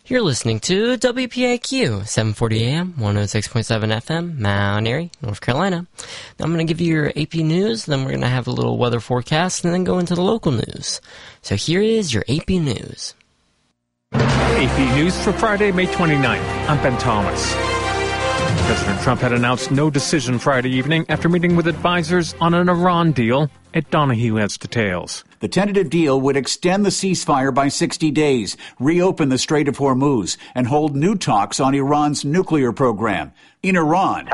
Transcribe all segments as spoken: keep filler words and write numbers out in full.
You're listening to W P A Q, seven forty A M, one oh six point seven F M, Mount Airy, North Carolina. Now I'm going to give you your A P News, then we're going to have a little weather forecast, and then go into the local news. So here is your A P News. A P News for Friday, May twenty-ninth. I'm Ben Thomas. President Trump had announced no decision Friday evening after meeting with advisors on an Iran deal. Ed Donahue has details. The tentative deal would extend the ceasefire by sixty days, reopen the Strait of Hormuz, and hold new talks on Iran's nuclear program. In Iran,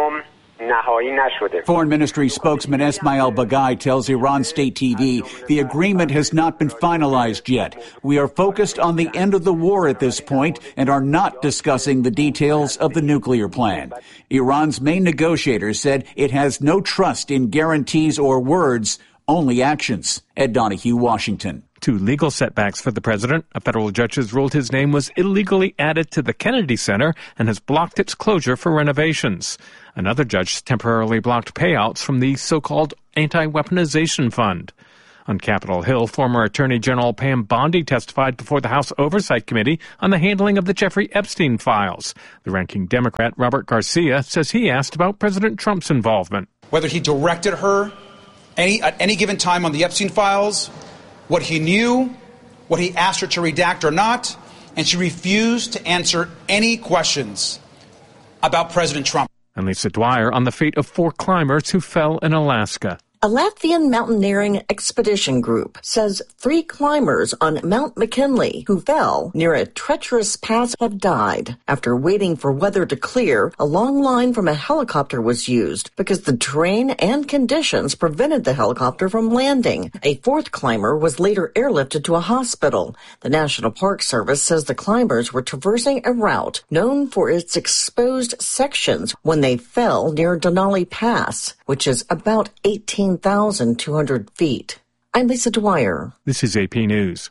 Foreign Ministry spokesman Esmail Baghaei tells Iran State T V the agreement has not been finalized yet. We are focused on the end of the war at this point and are not discussing the details of the nuclear plan. Iran's main negotiator said it has no trust in guarantees or words, only actions. Ed Donahue, Washington. Two legal setbacks for the president. A federal judge has ruled his name was illegally added to the Kennedy Center and has blocked its closure for renovations. Another judge temporarily blocked payouts from the so-called Anti-Weaponization Fund. On Capitol Hill, former Attorney General Pam Bondi testified before the House Oversight Committee on the handling of the Jeffrey Epstein files. The ranking Democrat, Robert Garcia, says he asked about President Trump's involvement. Whether he directed her any at any given time on the Epstein files, what he knew, what he asked her to redact or not, and she refused to answer any questions about President Trump. And Lisa Dwyer on the fate of four climbers who fell in Alaska. A Latvian mountaineering expedition group says three climbers on Mount McKinley who fell near a treacherous pass have died. After waiting for weather to clear, a long line from a helicopter was used because the terrain and conditions prevented the helicopter from landing. A fourth climber was later airlifted to a hospital. The National Park Service says the climbers were traversing a route known for its exposed sections when they fell near Denali Pass, which is about eighteen thousand two hundred feet. I'm Lisa Dwyer. This is A P News.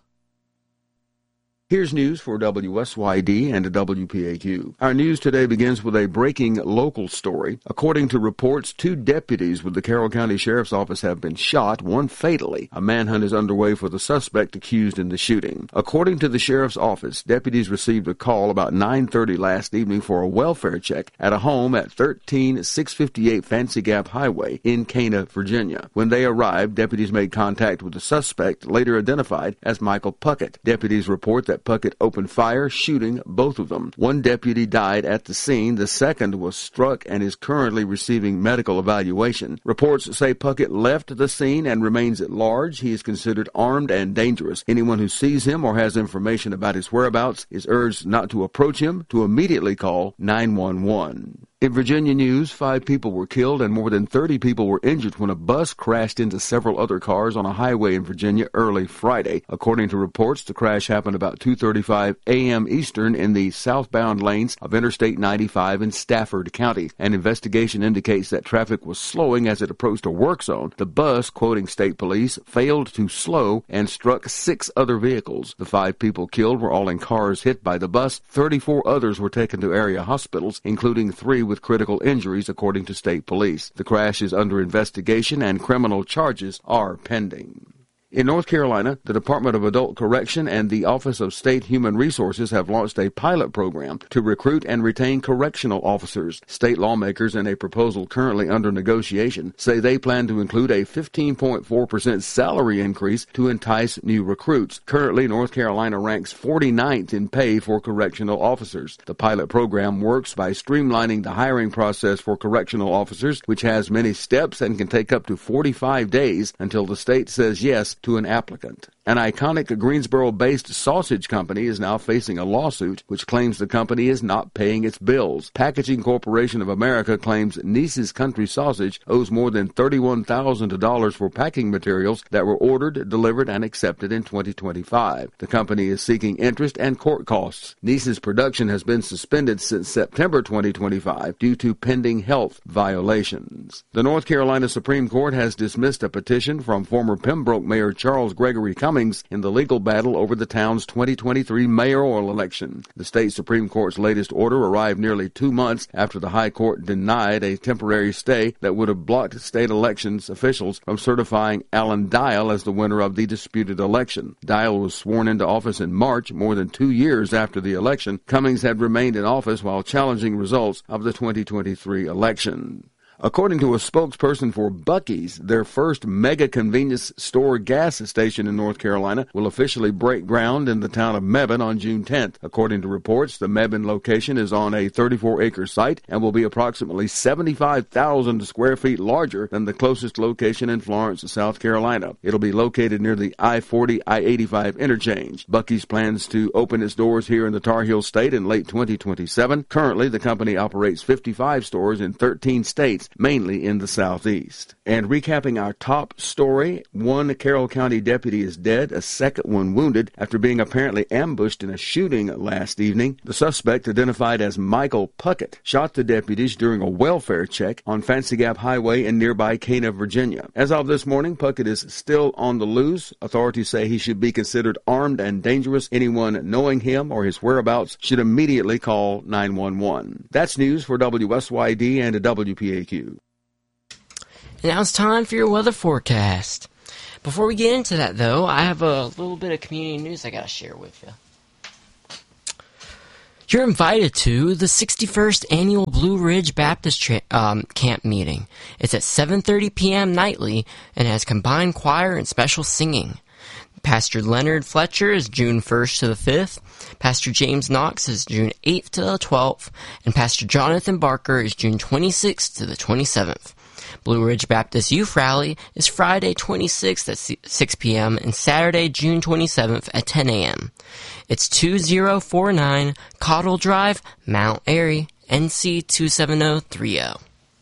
Here's news for W S Y D and W P A Q. Our news today begins with a breaking local story. According to reports, two deputies with the Carroll County Sheriff's Office have been shot, one fatally. A manhunt is underway for the suspect accused in the shooting. According to the Sheriff's Office, deputies received a call about nine thirty last evening for a welfare check at a home at thirteen six fifty-eight Fancy Gap Highway in Cana, Virginia. When they arrived, deputies made contact with the suspect, later identified as Michael Puckett. Deputies report that Puckett opened fire, shooting both of them. One deputy died at the scene. The second was struck and is currently receiving medical evaluation. Reports say Puckett left the scene and remains at large. He is considered armed and dangerous. Anyone who sees him or has information about his whereabouts is urged not to approach him, to immediately call nine one one. In Virginia news, five people were killed and more than thirty people were injured when a bus crashed into several other cars on a highway in Virginia early Friday. According to reports, the crash happened about two thirty-five a m Eastern in the southbound lanes of Interstate ninety-five in Stafford County. An investigation indicates that traffic was slowing as it approached a work zone. The bus, quoting state police, failed to slow and struck six other vehicles. The five people killed were all in cars hit by the bus. thirty-four others were taken to area hospitals, including three with critical injuries, according to state police. The crash is under investigation and criminal charges are pending. In North Carolina, the Department of Adult Correction and the Office of State Human Resources have launched a pilot program to recruit and retain correctional officers. State lawmakers, in a proposal currently under negotiation, say they plan to include a fifteen point four percent salary increase to entice new recruits. Currently, North Carolina ranks forty-ninth in pay for correctional officers. The pilot program works by streamlining the hiring process for correctional officers, which has many steps and can take up to forty-five days until the state says yes to an applicant. An iconic Greensboro-based sausage company is now facing a lawsuit which claims the company is not paying its bills. Packaging Corporation of America claims Niece's Country Sausage owes more than thirty-one thousand dollars for packing materials that were ordered, delivered, and accepted in twenty twenty-five. The company is seeking interest and court costs. Niece's production has been suspended since September twenty twenty-five due to pending health violations. The North Carolina Supreme Court has dismissed a petition from former Pembroke Mayor Mayor Charles Gregory Cummings in the legal battle over the town's twenty twenty-three mayoral election. The state Supreme Court's latest order arrived nearly two months after the High Court denied a temporary stay that would have blocked state elections officials from certifying Alan Dial as the winner of the disputed election. Dial was sworn into office in March, more than two years after the election. Cummings had remained in office while challenging results of the twenty twenty-three election. According to a spokesperson for Buc-ee's, their first mega convenience store gas station in North Carolina will officially break ground in the town of Mebane on June tenth. According to reports, the Mebane location is on a thirty-four acre site and will be approximately seventy-five thousand square feet larger than the closest location in Florence, South Carolina. It'll be located near the I forty I eighty-five interchange. Buc-ee's plans to open its doors here in the Tar Heel State in late twenty twenty-seven. Currently, the company operates fifty-five stores in thirteen states, mainly in the southeast. And recapping our top story, one Carroll County deputy is dead, a second one wounded after being apparently ambushed in a shooting last evening. The suspect, identified as Michael Puckett, shot the deputies during a welfare check on Fancy Gap Highway in nearby Cana, Virginia. As of this morning, Puckett is still on the loose. Authorities say he should be considered armed and dangerous. Anyone knowing him or his whereabouts should immediately call nine one one. That's news for W S Y D and W P A Q. And now it's time for your weather forecast. Before we get into that, though, I have a little bit of community news I got to share with you. You're invited to the sixty-first Annual Blue Ridge Baptist tra- um, Camp Meeting. It's at seven thirty p.m. nightly and has combined choir and special singing. Pastor Leonard Fletcher is June first to the fifth. Pastor James Knox is June eighth to the twelfth. And Pastor Jonathan Barker is June twenty-sixth to the twenty-seventh. Blue Ridge Baptist Youth Rally is Friday twenty-sixth at six p.m. and Saturday, June twenty-seventh at ten a.m. It's two zero four nine Cottle Drive, Mount Airy, N C two seven zero three zero.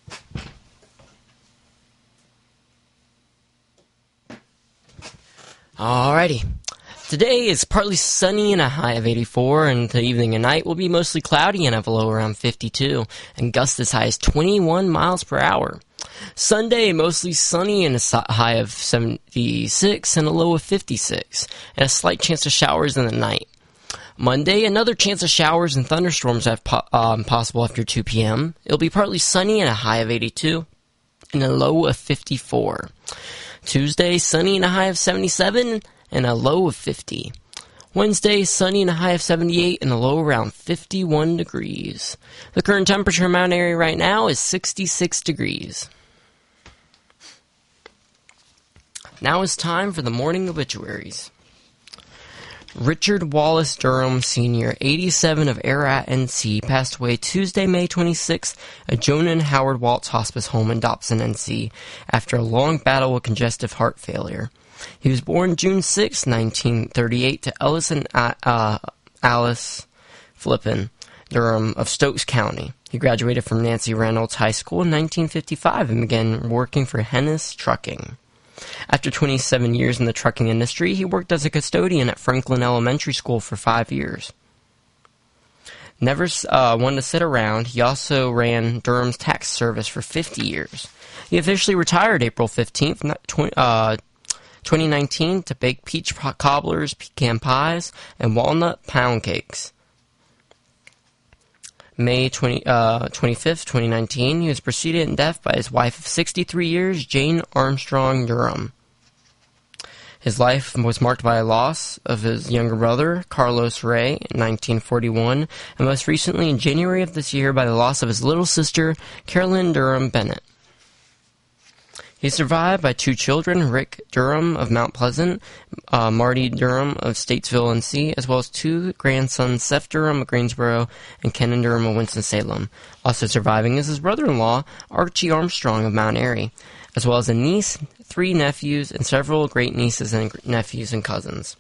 Alrighty. Today is partly sunny and a high of eighty-four, and the evening and night will be mostly cloudy and have a low around fifty-two, and gusts as high as twenty-one miles per hour. Sunday, mostly sunny and a high of seventy-six and a low of fifty-six, and a slight chance of showers in the night. Monday, another chance of showers and thunderstorms have po- um, possible after two p.m. It'll be partly sunny and a high of eighty-two and a low of fifty-four. Tuesday, sunny and a high of seventy-seven and a low of fifty. Wednesday, sunny and a high of seventy-eight and a low around fifty-one degrees. The current temperature in Mount Airy right now is sixty-six degrees. Now it's time for the morning obituaries. Richard Wallace Durham, Senior, eighty-seven, of Ararat, N C, passed away Tuesday, May twenty-sixth at Jonah and Howard Waltz Hospice Home in Dobson, N C, after a long battle with congestive heart failure. He was born June sixth, nineteen thirty-eight, to Ellis and uh, Alice Flippin Durham of Stokes County. He graduated from Nancy Reynolds High School in nineteen fifty-five and began working for Hennis Trucking. After twenty-seven years in the trucking industry, he worked as a custodian at Franklin Elementary School for five years. Never uh, one to sit around, he also ran Durham's tax service for fifty years. He officially retired April fifteenth, uh, twenty nineteen, to bake peach cobblers, pecan pies, and walnut pound cakes. May twentieth, uh, twenty-fifth, twenty nineteen, he was preceded in death by his wife of sixty-three years, Jane Armstrong Durham. His life was marked by a loss of his younger brother, Carlos Ray, in nineteen forty-one, and most recently in January of this year by the loss of his little sister, Carolyn Durham Bennett. He's survived by two children, Rick Durham of Mount Pleasant, uh, Marty Durham of Statesville, N C, as well as two grandsons, Seth Durham of Greensboro and Kenan Durham of Winston-Salem. Also surviving is his brother-in-law, Archie Armstrong of Mount Airy, as well as a niece, three nephews, and several great-nieces and nephews and cousins.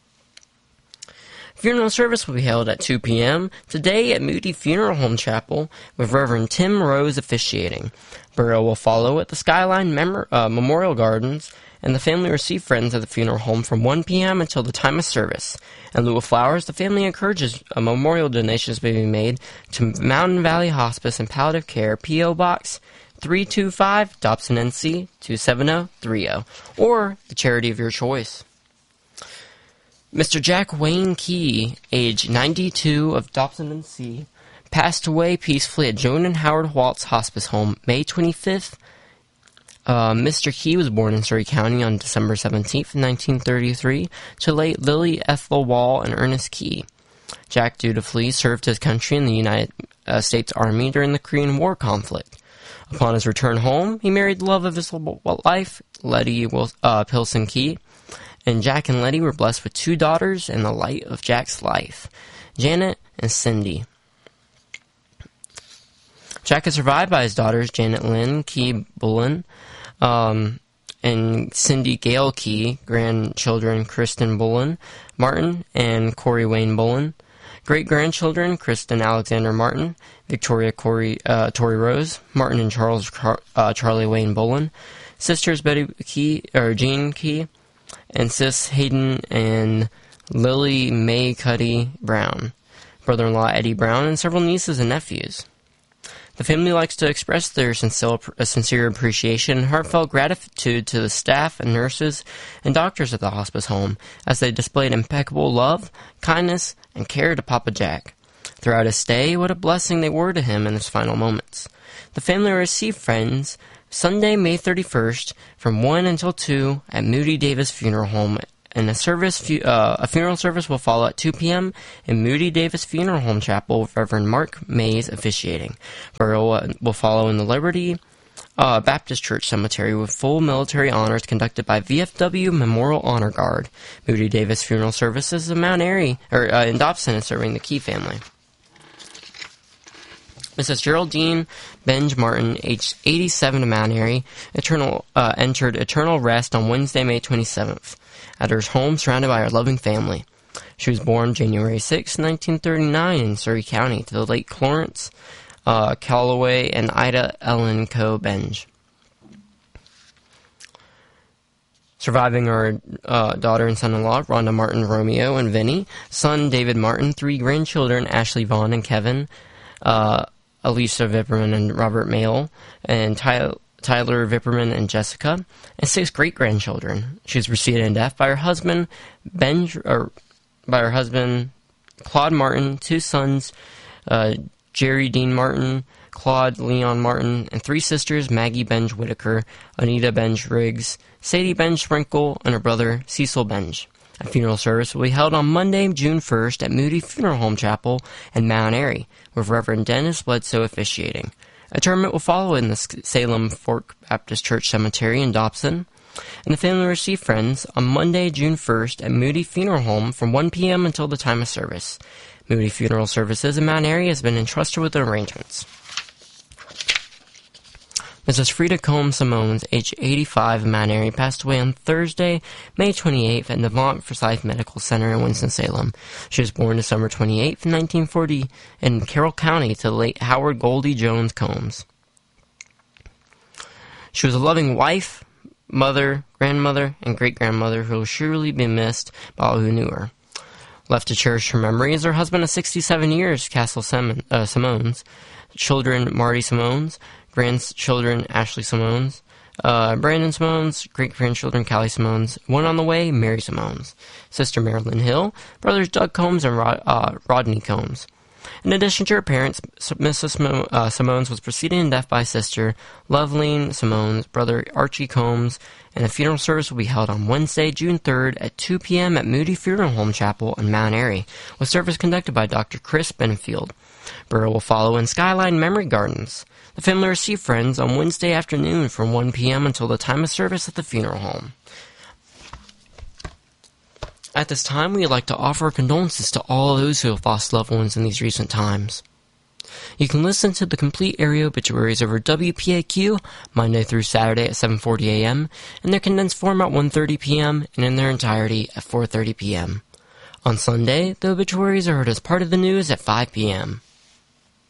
Funeral service will be held at two p.m. today at Moody Funeral Home Chapel with Reverend Tim Rose officiating. Burial will follow at the Skyline Mem- uh, Memorial Gardens, and the family receive friends at the funeral home from one p.m. until the time of service. In lieu of flowers, the family encourages a memorial donations may be made to Mountain Valley Hospice and Palliative Care, P O. Box three two five, Dobson N C, two seven zero three zero, or the charity of your choice. Mister Jack Wayne Key, age ninety-two, of Dobson N C, passed away peacefully at Joan and Howard Waltz Hospice Home May twenty-fifth. Uh, Mister Key was born in Surrey County on December seventeenth, nineteen thirty-three, to late Lily Ethel Wall and Ernest Key. Jack dutifully served his country in the United uh, States Army during the Korean War conflict. Upon his return home, he married the love of his life, Letty Wil- uh, Pilson Key, and Jack and Letty were blessed with two daughters and the light of Jack's life, Janet and Cindy. Jack is survived by his daughters, Janet Lynn Key Bullen, um, and Cindy Gale Key, grandchildren Kristen Bullen Martin and Corey Wayne Bullen, great-grandchildren Kristen Alexander Martin, Victoria Corey, uh, Tori Rose, Martin and Charles Car- uh, Charlie Wayne Bullen, sisters Betty Key, or Jean Key, and sis Hayden and Lily Mae Cuddy Brown, brother-in-law Eddie Brown, and several nieces and nephews. The family likes to express their sincere, sincere appreciation and heartfelt gratitude to the staff and nurses and doctors at the hospice home as they displayed impeccable love, kindness, and care to Papa Jack. Throughout his stay, what a blessing they were to him in his final moments. The family received friends Sunday, May thirty-first, from one until two at Moody Davis Funeral Home, and a service, fu- uh, a funeral service will follow at two p.m. in Moody Davis Funeral Home Chapel with Reverend Mark Mays officiating. Burial will follow in the Liberty uh, Baptist Church Cemetery with full military honors conducted by V F W Memorial Honor Guard. Moody Davis Funeral Services in Mount Airy, or uh, in Dobson, is serving the Key family. Missus Geraldine Benj Martin, aged eighty-seven, of Mount Airy, eternal, uh, entered eternal rest on Wednesday, May twenty-seventh, at her home surrounded by her loving family. She was born January sixth, nineteen thirty-nine, in Surrey County to the late Clarence uh, Calloway and Ida Ellen Coe Benj. Surviving are uh, daughter and son-in-law, Rhonda Martin, Romeo, and Vinny, son David Martin, three grandchildren, Ashley Vaughn and Kevin, uh, Alicia Vipperman and Robert Mayle, and Tyler, Tyler Vipperman and Jessica, and six great-grandchildren. She was preceded in death by her husband, Ben, or by her husband, Claude Martin, two sons, uh, Jerry Dean Martin, Claude Leon Martin, and three sisters, Maggie Benj Whitaker, Anita Benj Riggs, Sadie Benj Sprinkle, and her brother, Cecil Benj. A funeral service will be held on Monday, June first, at Moody Funeral Home Chapel in Mount Airy, with Reverend Dennis Bledsoe officiating. Interment will follow in the Salem Fork Baptist Church Cemetery in Dobson, and the family will receive friends on Monday, June first, at Moody Funeral Home from one p.m. until the time of service. Moody Funeral Services in Mount Airy has been entrusted with the arrangements. Missus Frida Combs Simones, age eighty-five, of Mount Airy, passed away on Thursday, May twenty-eighth, at Navant Forsyth Medical Center in Winston-Salem. She was born December twenty-eighth, nineteen forty, in Carroll County to the late Howard Goldie Jones Combs. She was a loving wife, mother, grandmother, and great-grandmother who will surely be missed by all who knew her. Left to cherish her memory is her husband of sixty-seven years, Castle Sim- uh, Simones, children Marty Simones, grandchildren Ashley Simones, uh, Brandon Simones, great-grandchildren Callie Simones, one on the way, Mary Simones, sister Marilyn Hill, brothers Doug Combs and Rod- uh, Rodney Combs. In addition to her parents, Missus Simo- uh, Simones was preceded in death by sister Loveline Simones, brother Archie Combs, and a funeral service will be held on Wednesday, June third at two p.m. at Moody Funeral Home Chapel in Mount Airy, with service conducted by Doctor Chris Benfield. Burial will follow in Skyline Memory Gardens. The family received friends on Wednesday afternoon from one p.m. until the time of service at the funeral home. At this time, we would like to offer condolences to all those who have lost loved ones in these recent times. You can listen to the complete area obituaries over W P A Q Monday through Saturday at seven forty a.m. in their condensed form at one thirty p.m. and in their entirety at four thirty p.m. On Sunday, the obituaries are heard as part of the news at five p.m.